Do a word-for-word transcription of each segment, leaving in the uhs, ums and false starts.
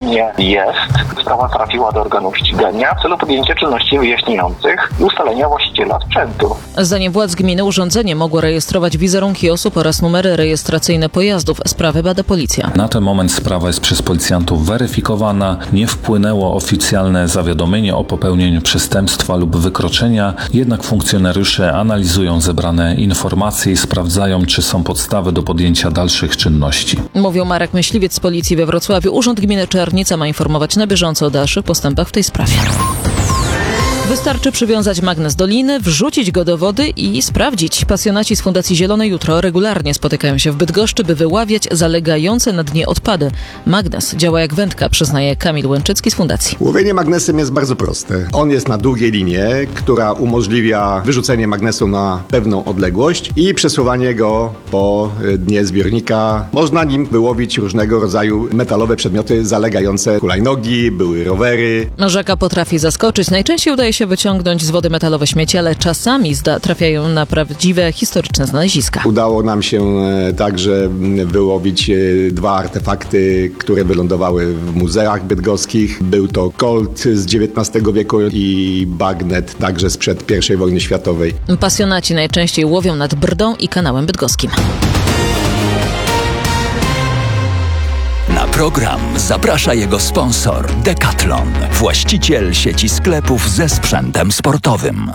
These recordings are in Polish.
nie jest. Sprawa trafiła do organów ścigania w celu podjęcia czynności wyjaśniających i ustalenia właściciela sprzętu. Zdaniem władz gminy urządzenie mogło rejestrować wizerunki osób oraz numery rejestracyjne pojazdów. Sprawę bada policja. Na ten moment sprawa jest przez policjantów weryfikowana. Nie wpłynęło oficjalne zawiadomienie o popełnieniu przestępstwa lub wykroczenia, jednak funkcjonariusze analizują zebrane informacje i sprawdzają, czy są podstawy do podjęcia dalszych czynności. Mówił Marek Myśliwiec z policji we Wrocławiu. Urząd Gminy Czarnica ma informować na bieżąco o dalszych postępach w tej sprawie. Wystarczy przywiązać magnes do liny, wrzucić go do wody i sprawdzić. Pasjonaci z Fundacji Zielone Jutro regularnie spotykają się w Bydgoszczy, by wyławiać zalegające na dnie odpady. Magnes działa jak wędka, przyznaje Kamil Łęczycki z Fundacji. Łowienie magnesem jest bardzo proste. On jest na długiej linie, która umożliwia wyrzucenie magnesu na pewną odległość i przesuwanie go po dnie zbiornika. Można nim wyłowić różnego rodzaju metalowe przedmioty zalegające. Hulajnogi, były rowery. Rzeka potrafi zaskoczyć. Najczęściej udaje się wyciągnąć z wody metalowe śmieci, ale czasami zda- trafiają na prawdziwe, historyczne znaleziska. Udało nam się także wyłowić dwa artefakty, które wylądowały w muzeach bydgoskich. Był to kolt z dziewiętnastego wieku i bagnet także sprzed pierwszej wojny światowej. Pasjonaci najczęściej łowią nad Brdą i kanałem bydgoskim. Na program zaprasza jego sponsor Decathlon, właściciel sieci sklepów ze sprzętem sportowym.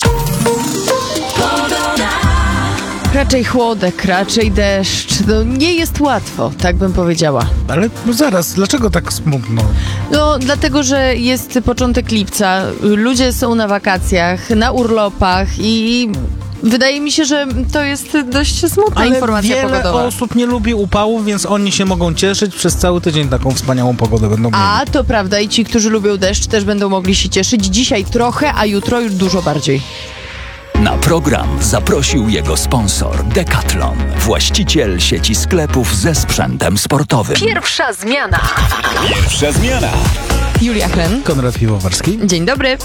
Raczej chłodek, raczej deszcz. No, nie jest łatwo, tak bym powiedziała. Ale no zaraz, dlaczego tak smutno? No, dlatego, że jest początek lipca, ludzie są na wakacjach, na urlopach i wydaje mi się, że to jest dość smutna Ale informacja wiele pogodowa. osób nie lubi upałów, więc oni się mogą cieszyć. Przez cały tydzień taką wspaniałą pogodę będą mieli. A, to prawda, i ci, którzy lubią deszcz, też będą mogli się cieszyć. Dzisiaj trochę, a jutro już dużo bardziej. Na program zaprosił jego sponsor Decathlon, właściciel sieci sklepów ze sprzętem sportowym. Pierwsza zmiana. Pierwsza zmiana. Julia Klen. Konrad Piwowarski. Dzień dobry.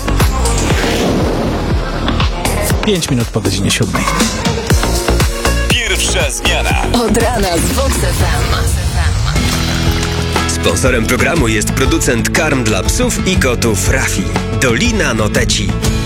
Pięć minut po godzinie siódmej. Pierwsza zmiana. Od rana z Vox F M. Sponsorem programu jest producent karm dla psów i kotów Rafi. Dolina Noteci.